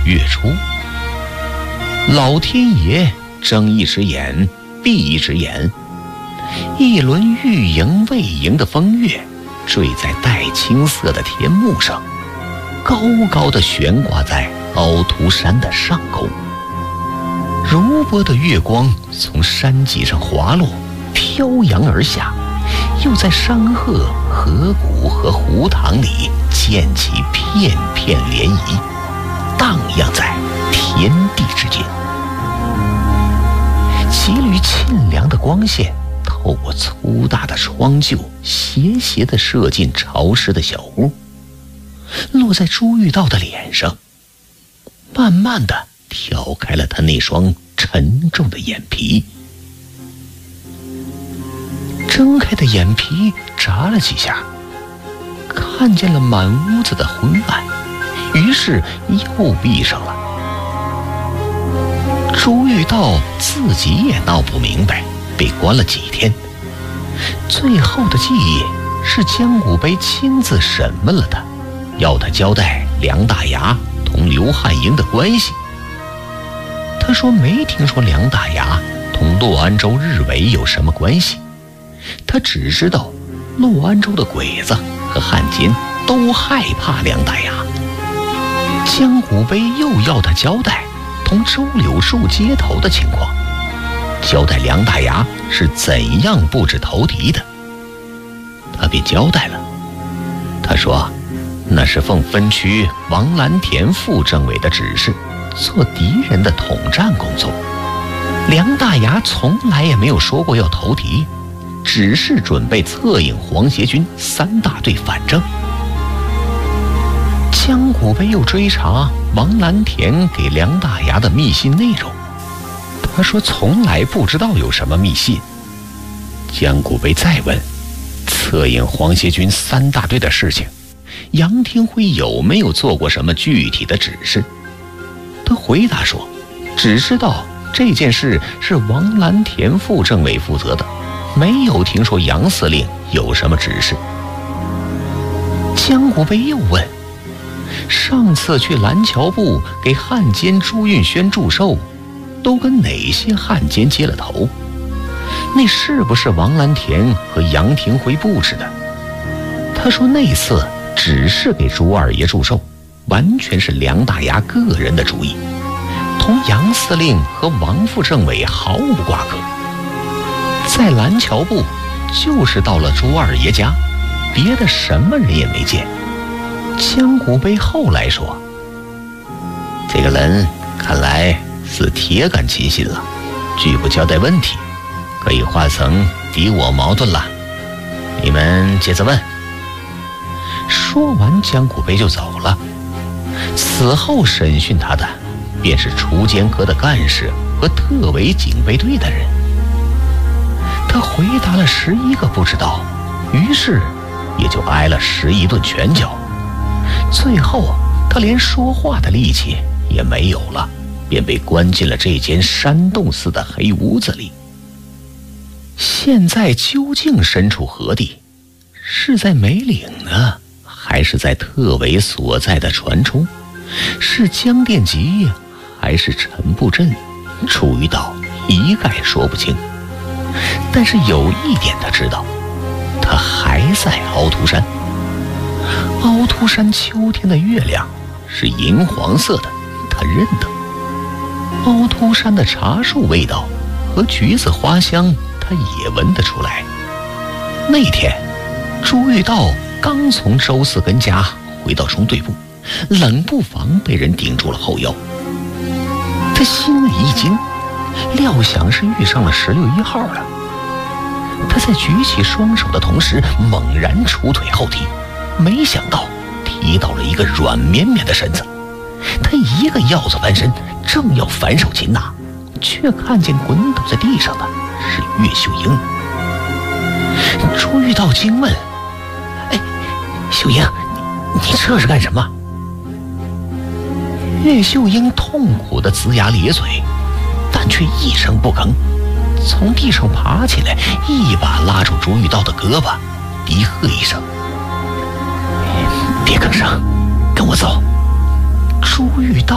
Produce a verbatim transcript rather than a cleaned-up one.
月初，老天爷睁一只眼闭一只眼，一轮欲盈未盈的风月坠在带青色的天幕上，高高的悬挂在凹凸山的上空。如波的月光从山脊上滑落，飘扬而下，又在山壑、河谷和湖塘里溅起片片涟漪，荡漾在天地之间。几缕沁凉的光线透过粗大的窗柩，斜斜地射进潮湿的小屋，落在朱玉道的脸上，慢慢地挑开了他那双沉重的眼皮。睁开的眼皮眨了几下，看见了满屋子的昏暗，于是又闭上了。朱玉道自己也闹不明白，被关了几天。最后的记忆是江古碑亲自审问了他，要他交代梁大牙同刘汉英的关系。他说没听说梁大牙同洛安州日伪有什么关系，他只知道洛安州的鬼子和汉奸都害怕梁大牙。江古碑又要他交代同周柳树接头的情况，交代梁大牙是怎样布置投敌的。他便交代了，他说那是奉分区王蓝田副政委的指示，做敌人的统战工作。梁大牙从来也没有说过要投敌，只是准备策应皇协军三大队反正。江古碑又追查王蓝田给梁大牙的密信内容，他说从来不知道有什么密信。江古碑再问策应皇协军三大队的事情，杨廷辉有没有做过什么具体的指示？他回答说只知道这件事是王蓝田副政委负责的，没有听说杨司令有什么指示。江古碑又问上次去蓝桥部给汉奸朱运轩祝寿，都跟哪些汉奸接了头？那是不是王蓝田和杨廷辉布置的？他说那次只是给朱二爷祝寿，完全是梁大牙个人的主意，同杨司令和王副政委毫无瓜葛。在蓝桥部就是到了朱二爷家，别的什么人也没见。江古碑后来说，这个人看来是铁杆亲信了，拒不交代问题，可以化成敌我矛盾了。你们接着问。说完，江古碑就走了。此后审讯他的便是锄奸阁的干事和特委警备队的人。他回答了十一个不知道，于是也就挨了十一顿拳脚。最后他连说话的力气也没有了，便被关进了这间山洞似的黑屋子里。现在究竟身处何地？是在梅岭呢，还是在特委所在的船冲？是江殿集还是陈布镇？楚于道一概说不清。但是有一点他知道，他还在凹凸山。凹凸山秋天的月亮是银黄色的，他认得。凹凸山的茶树味道和橘子花香他也闻得出来。那天朱玉道刚从周四根家回到中队部，冷不防被人顶住了后腰。他心里一惊，料想是遇上了十六一号了。他在举起双手的同时猛然出腿后踢，没想到踢到了一个软绵绵的身子。他一个鹞子翻身，正要反手擒拿，却看见滚倒在地上的是岳秀英。朱玉道惊问：哎，秀英，你你这是干什么？岳秀英痛苦地龇牙咧嘴，但却一声不吭，从地上爬起来，一把拉住朱玉道的胳膊，低喝一声：别吭声，跟我走。朱玉道